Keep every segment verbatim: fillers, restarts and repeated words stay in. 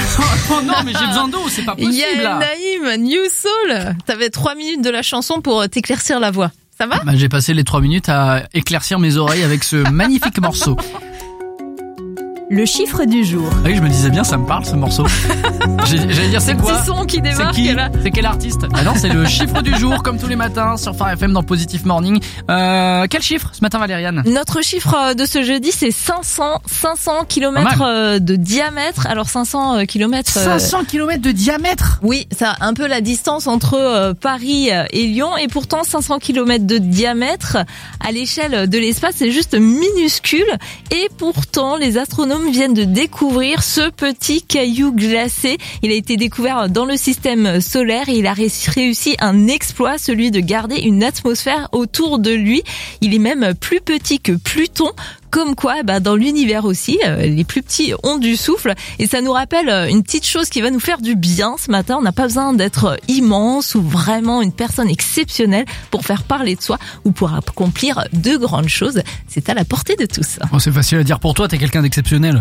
Oh non, mais j'ai besoin d'eau, c'est pas possible. Yael Naïm, New Soul. T'avais trois minutes de la chanson pour t'éclaircir la voix. Ça va ? Bah, j'ai passé les trois minutes à éclaircir mes oreilles avec ce magnifique morceau. Le chiffre du jour. Ah oui, je me disais bien, ça me parle ce morceau. J'ai- J'allais dire c'est Le quoi ? petit son qui C'est démarque qui ? là. C'est quel artiste ? Ah non, c'est le chiffre du jour, comme tous les matins sur Phare F M dans Positive Morning. Euh, quel chiffre ce matin, Valériane ? Notre chiffre de ce jeudi, c'est cinq cents, cinq cents kilomètres de diamètre. Alors cinq cents kilomètres. cinq cents kilomètres de diamètre ? Oui, ça un peu la distance entre euh, Paris et Lyon, et pourtant cinq cents kilomètres de diamètre à l'échelle de l'espace, c'est juste minuscule. Et pourtant, les astronomes viennent de découvrir ce petit caillou glacé. Il a été découvert dans le système solaire et il a réussi un exploit, celui de garder une atmosphère autour de lui. Il est même plus petit que Pluton. Comme quoi, bah, dans l'univers aussi, euh, les plus petits ont du souffle. Et ça nous rappelle euh, une petite chose qui va nous faire du bien ce matin. On n'a pas besoin d'être immense ou vraiment une personne exceptionnelle pour faire parler de soi ou pour accomplir de grandes choses. C'est à la portée de tous. Oh, c'est facile à dire pour toi, t'es quelqu'un d'exceptionnel.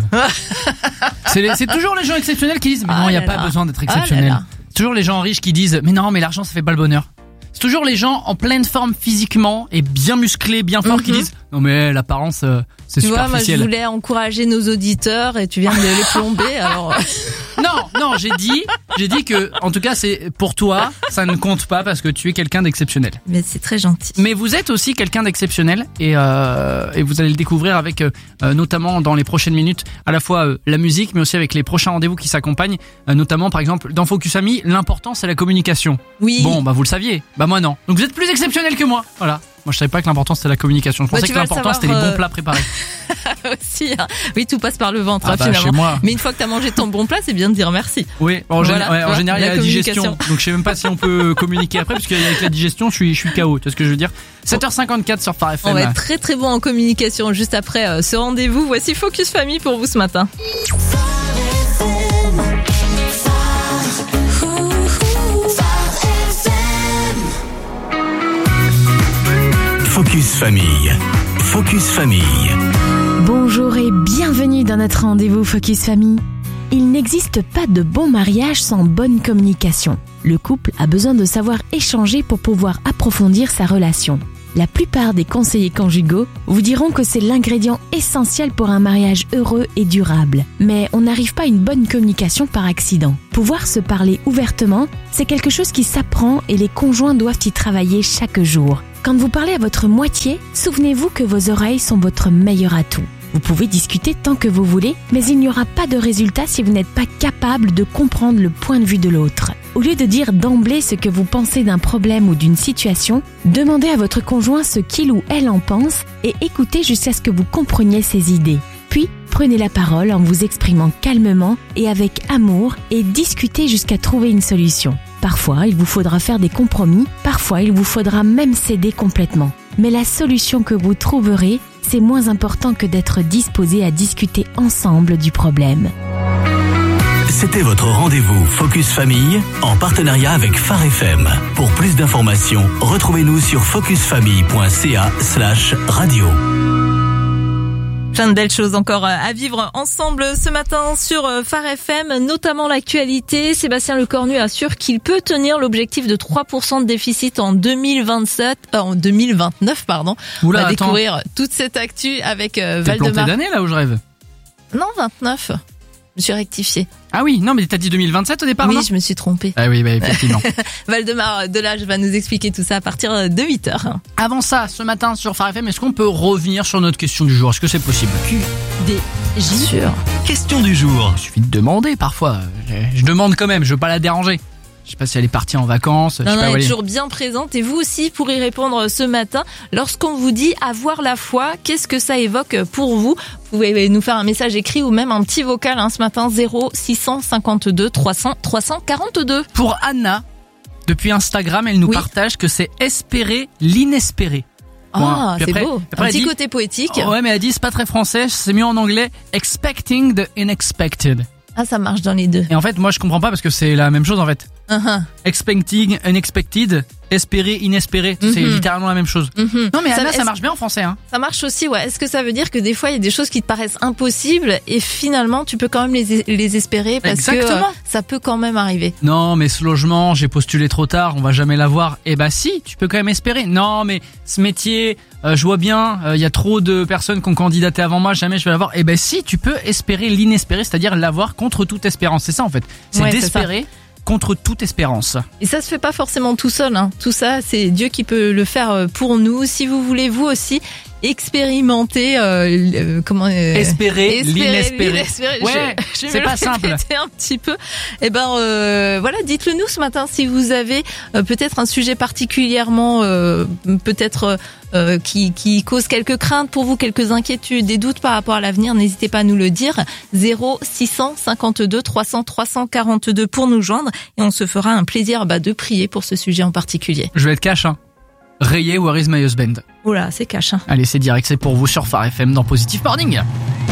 c'est, les- c'est toujours les gens exceptionnels qui disent mais Ah non, il n'y a là pas là. besoin d'être Ah là exceptionnel. là. C'est toujours les gens riches qui disent mais non, mais l'argent ça fait pas le bonheur. C'est toujours les gens en pleine forme physiquement et bien musclés, bien forts qui Mhm. disent non mais l'apparence euh, c'est Tu vois, moi je superficiel. voulais encourager nos auditeurs et tu viens de les plomber. Alors Non, non, j'ai dit, j'ai dit que en tout cas c'est pour toi, ça ne compte pas parce que tu es quelqu'un d'exceptionnel. mais c'est très gentil. Mais vous êtes aussi quelqu'un d'exceptionnel et, euh, et vous allez le découvrir avec euh, notamment dans les prochaines minutes à la fois euh, la musique mais aussi avec les prochains rendez-vous qui s'accompagnent, euh, notamment par exemple dans Focus Family, l'important c'est la communication. Oui. Bon bah vous le saviez, bah moi non. Donc vous êtes plus exceptionnel que moi, voilà. Moi je savais pas que l'important c'était la communication, je Bah, pensais tu que vas le l'important c'était savoir, les euh, bons plats préparés. aussi. Hein. Oui, tout passe par le ventre Ah hein, bah, finalement. chez moi. Mais une fois que t'as mangé ton bon plat, c'est bien de dire merci. Oui, en, Voilà, gén- ouais, tu en vois, général il y a la la digestion, communication. donc je sais même pas si on peut communiquer après parce qu'avec la digestion je suis, je suis K O, tu vois ce que je veux dire. sept heures cinquante-quatre sur Phare F M. On va être très très bon en communication juste après euh, ce rendez-vous. Voici Focus Famille pour vous ce matin. Focus Famille. Focus Famille. Bonjour et bienvenue dans notre rendez-vous Focus Famille. Il n'existe pas de bon mariage sans bonne communication. Le couple a besoin de savoir échanger pour pouvoir approfondir sa relation. La plupart des conseillers conjugaux vous diront que c'est l'ingrédient essentiel pour un mariage heureux et durable. Mais on n'arrive pas à une bonne communication par accident. Pouvoir se parler ouvertement, c'est quelque chose qui s'apprend et les conjoints doivent y travailler chaque jour. Quand vous parlez à votre moitié, souvenez-vous que vos oreilles sont votre meilleur atout. Vous pouvez discuter tant que vous voulez, mais il n'y aura pas de résultat si vous n'êtes pas capable de comprendre le point de vue de l'autre. Au lieu de dire d'emblée ce que vous pensez d'un problème ou d'une situation, demandez à votre conjoint ce qu'il ou elle en pense et écoutez jusqu'à ce que vous compreniez ses idées. Puis, prenez la parole en vous exprimant calmement et avec amour et discutez jusqu'à trouver une solution. Parfois, il vous faudra faire des compromis, parfois il vous faudra même céder complètement. Mais la solution que vous trouverez, c'est moins important que d'être disposé à discuter ensemble du problème. C'était votre rendez-vous Focus Famille en partenariat avec Phare F M. Pour plus d'informations, retrouvez-nous sur focusfamille.ca slash radio. Plein de belles choses encore à vivre ensemble ce matin sur Phare F M, notamment l'actualité. Sébastien Lecornu assure qu'il peut tenir l'objectif de trois pour cent de déficit en deux mille vingt-sept, euh, en deux mille vingt-neuf, pardon. Oula, On va attends. découvrir toute cette actu avec euh, T'es planté Valdemar. d'année là où je rêve. Non, vingt-neuf. Je me suis rectifié. Ah oui, non mais t'as dit deux mille vingt-sept au départ, oui, non je me suis trompée. Ah oui, bah effectivement. Valdemar Delage va nous expliquer tout ça à partir de huit heures. Avant ça, ce matin sur Phare F M, est-ce qu'on peut revenir sur notre question du jour ? Est-ce que c'est possible ? Q D J. Sûr. Question du jour. Il suffit de demander parfois. Je, je demande quand même, je veux pas la déranger. Je sais pas si elle est partie en vacances. je Non, sais non, pas où elle elle est est. toujours bien présente et vous aussi pourrez répondre ce matin. Lorsqu'on vous dit avoir la foi, qu'est-ce que ça évoque pour vous ? Vous pouvez nous faire un message écrit ou même un petit vocal hein, ce matin, zéro six cent cinquante-deux trois cents trois cent quarante-deux. Pour Anna, depuis Instagram, elle nous Oui. partage que c'est espérer l'inespéré. Ah, Puis c'est après- beau. après, Un elle petit dit- côté poétique. Oh, ouais, mais elle dit c'est pas très français, c'est mieux en anglais. Expecting the unexpected. Ah, ça marche dans les deux. Et en fait, moi, je comprends pas parce que c'est la même chose en fait. Uh-huh. Expecting, unexpected, espérer, inespéré. Mm-hmm. C'est littéralement la même chose. Mm-hmm. Non mais ça, Anna, ça marche bien en français. Hein. Ça marche aussi, ouais. Est-ce que ça veut dire que des fois, il y a des choses qui te paraissent impossibles et finalement, tu peux quand même les, les espérer parce Exactement. que euh, ça peut quand même arriver. Non mais ce logement, j'ai postulé trop tard, on va jamais l'avoir. Eh bah si, tu peux quand même espérer. Non mais ce métier, euh, je vois bien, il euh, y a trop de personnes qui ont candidaté avant moi, jamais je vais l'avoir. Eh ben si, tu peux espérer l'inespéré, c'est-à-dire l'avoir contre toute espérance. C'est ça en fait. C'est Ouais, d'espérer contre toute espérance. Et ça se fait pas forcément tout seul, hein. Tout ça, c'est Dieu qui peut le faire pour nous. Si vous voulez vous aussi expérimenter, euh, euh, comment euh, espérer, espérer l'inespéré. l'inespéré. Ouais, je, je c'est pas simple. Un petit peu. Et ben euh, voilà, dites-le nous ce matin si vous avez euh, peut-être un sujet particulièrement, euh, peut-être euh, qui qui cause quelques craintes pour vous, quelques inquiétudes, des doutes par rapport à l'avenir. N'hésitez pas à nous le dire. zéro six cent cinquante-deux trois cents trois cent quarante-deux pour nous joindre et on se fera un plaisir bah, de prier pour ce sujet en particulier. Je vais être cash, hein. Rayé, Where is my husband? Oula, c'est cash. Hein. Allez, c'est direct, c'est pour vous sur Phare F M dans Positive Morning.